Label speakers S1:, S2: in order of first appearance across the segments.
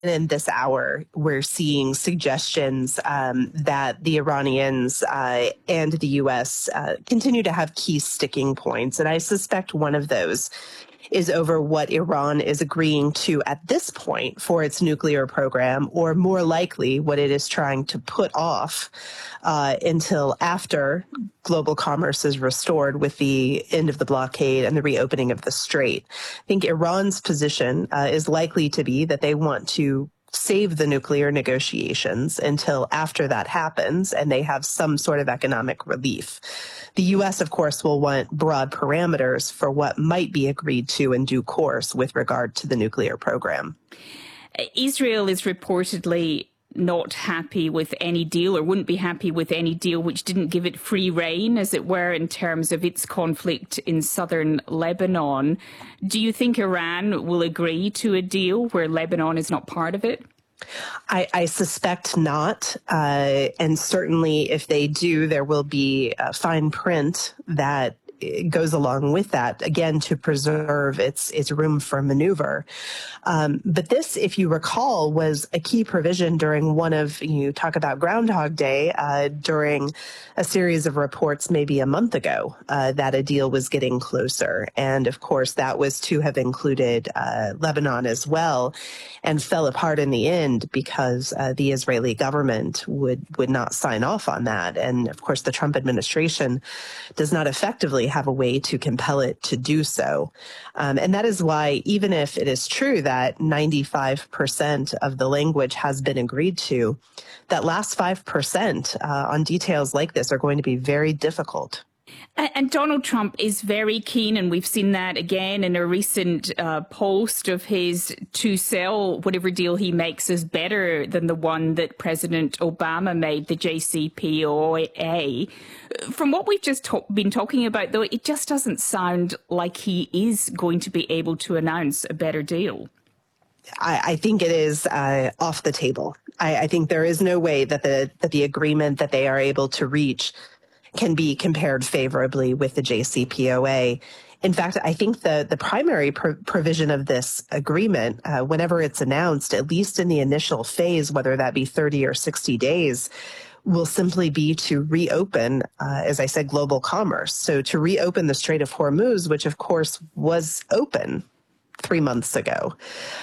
S1: in this hour, we're seeing suggestions that the Iranians and the U.S. Continue to have key sticking points. And I suspect one of those is over what Iran is agreeing to at this point for its nuclear program, or more likely what it is trying to put off until after global commerce is restored with the end of the blockade and the reopening of the strait. I think Iran's position is likely to be that they want to save the nuclear negotiations until after that happens and they have some sort of economic relief. The U.S., of course, will want broad parameters for what might be agreed to in due course with regard to the nuclear program.
S2: Israel is reportedly not happy with any deal, or wouldn't be happy with any deal which didn't give it free rein, as it were, in terms of its conflict in southern Lebanon. Do you think Iran will agree to a deal where Lebanon is not part of it?
S1: I suspect not. And certainly if they do, there will be fine print that goes along with that, again, to preserve its room for maneuver. But this, if you recall, was a key provision during one of, you talk about Groundhog Day, during a series of reports maybe a month ago, that a deal was getting closer. And of course, that was to have included Lebanon as well, and fell apart in the end because the Israeli government would not sign off on that. And of course, the Trump administration does not effectively have a way to compel it to do so. And that is why, even if it is true that 95% of the language has been agreed to, that last 5% on details like this are going to be very difficult.
S2: And Donald Trump is very keen, and we've seen that again in a recent post of his, to sell whatever deal he makes as better than the one that President Obama made, the JCPOA. From what we've just been talking about, though, it just doesn't sound like he is going to be able to announce a better deal.
S1: I think it is off the table. I think there is no way that the agreement that they are able to reach can be compared favorably with the JCPOA. In fact, I think the primary provision of this agreement, whenever it's announced, at least in the initial phase, whether that be 30 or 60 days, will simply be to reopen, as I said, global commerce. So to reopen the Strait of Hormuz, which of course was open 3 months ago.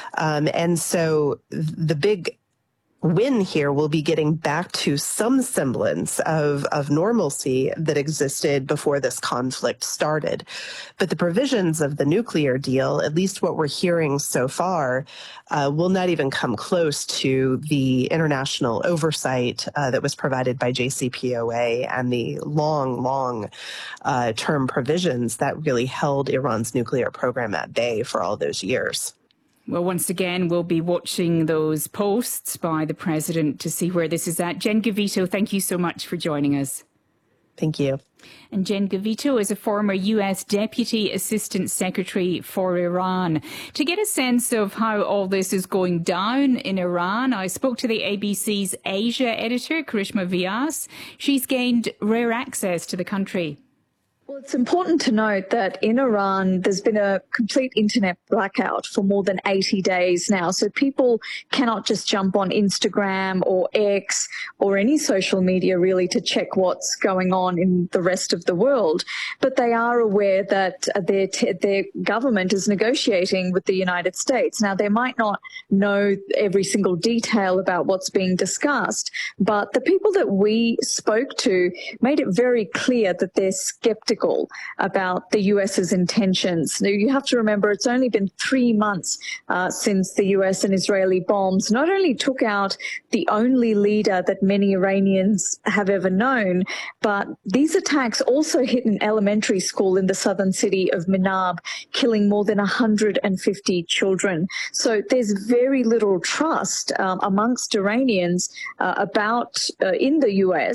S1: And so the big win here will be getting back to some semblance of normalcy that existed before this conflict started. But the provisions of the nuclear deal, at least what we're hearing so far, will not even come close to the international oversight that was provided by JCPOA and the long term provisions that really held Iran's nuclear program at bay for all those years.
S2: Well, once again, we'll be watching those posts by the president to see where this is at. Jen Govito, thank you so much for joining us.
S1: Thank you.
S2: And Jen Govito is a former U.S. Deputy Assistant Secretary for Iran. To get a sense of how all this is going down in Iran, I spoke to the ABC's Asia editor, Karishma Vyas. She's gained rare access to the country.
S3: Well, it's important to note that in Iran, there's been a complete internet blackout for more than 80 days now. So people cannot just jump on Instagram or X or any social media really to check what's going on in the rest of the world. But they are aware that their government is negotiating with the United States. Now, they might not know every single detail about what's being discussed, but the people that we spoke to made it very clear that they're skeptical about the US's intentions. Now, you have to remember it's only been 3 months since the US and Israeli bombs not only took out the only leader that many Iranians have ever known, but these attacks also hit an elementary school in the southern city of Minab, killing more than 150 children. So there's very little trust amongst Iranians about in the US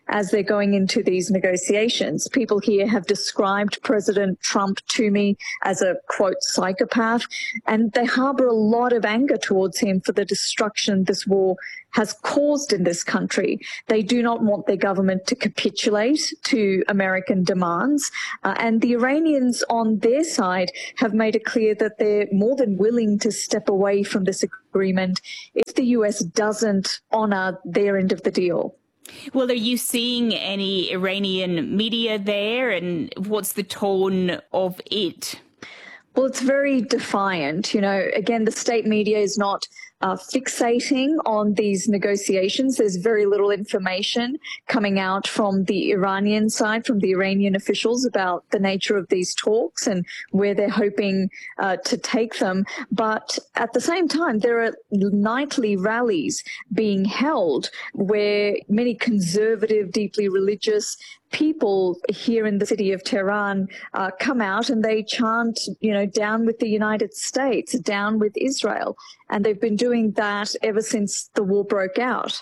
S3: as they're going into these negotiations. People here have described President Trump to me as a, quote, psychopath, and they harbor a lot of anger towards him for the destruction this war has caused in this country. They do not want their government to capitulate to American demands. And the Iranians on their side have made it clear that they're more than willing to step away from this agreement if the US doesn't honor their end of the deal.
S2: Well, are you seeing any Iranian media there, and what's the tone of it?
S3: Well, it's very defiant. You know, again, the state media is not fixating on these negotiations. There's very little information coming out from the Iranian side, from the Iranian officials about the nature of these talks and where they're hoping to take them. But at the same time, there are nightly rallies being held where many conservative, deeply religious people here in the city of Tehran come out and they chant, you know, down with the United States, down with Israel. And they've been doing that ever since the war broke out.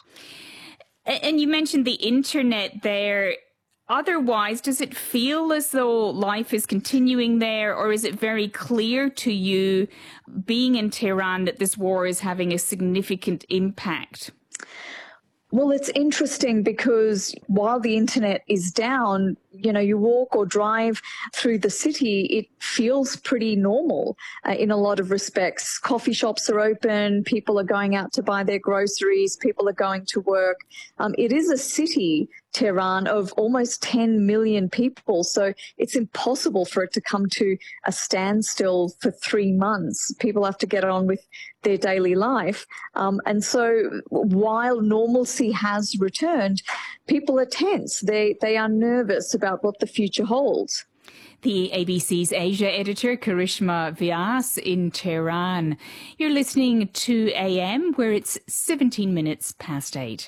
S2: And you mentioned the internet there. Otherwise, does it feel as though life is continuing there, or is it very clear to you, being in Tehran, that this war is having a significant impact?
S3: Well, it's interesting because while the internet is down, you know, you walk or drive through the city, it feels pretty normal in a lot of respects. Coffee shops are open, people are going out to buy their groceries, people are going to work. It is a city, Tehran, of almost 10 million people, so it's impossible for it to come to a standstill for 3 months. People have to get on with their daily life. And so while normalcy has returned, people are tense. They are nervous about what the future holds.
S2: The ABC's Asia editor, Karishma Vyas, in Tehran. You're listening to AM, where it's 17 minutes past 8.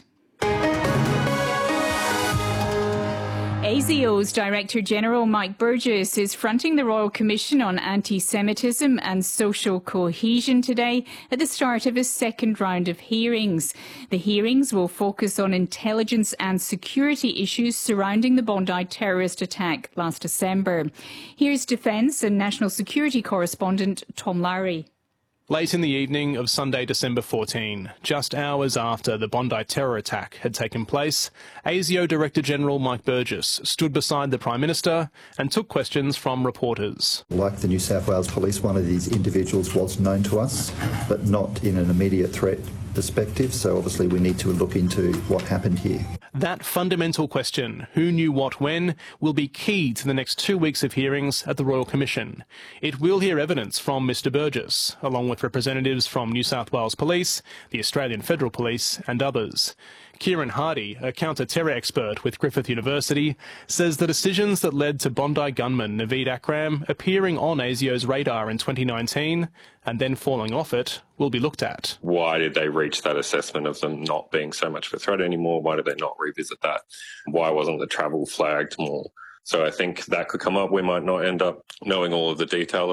S2: ASIO's Director General Mike Burgess is fronting the Royal Commission on Anti-Semitism and Social Cohesion today at the start of his second round of hearings. The hearings will focus on intelligence and security issues surrounding the Bondi terrorist attack last December. Here's Defence and National Security correspondent Tom Lowry.
S4: Late in the evening of Sunday, December 14, just hours after the Bondi terror attack had taken place, ASIO Director General Mike Burgess stood beside the Prime Minister and took questions from reporters.
S5: Like the New South Wales Police, one of these individuals was known to us, but not in an immediate threat perspective, so obviously we need to look into what happened here.
S4: That fundamental question, who knew what when, will be key to the next 2 weeks of hearings at the Royal Commission. It will hear evidence from Mr Burgess, along with representatives from New South Wales Police, the Australian Federal Police and others. Kieran Hardy, a counter-terror expert with Griffith University, says the decisions that led to Bondi gunman Naveed Akram appearing on ASIO's radar in 2019 and then falling off it will be looked at.
S6: Why did they reach that assessment of them not being so much of a threat anymore? Why did they not revisit that? Why wasn't the travel flagged more? So I think that could come up. We might not end up knowing all of the detail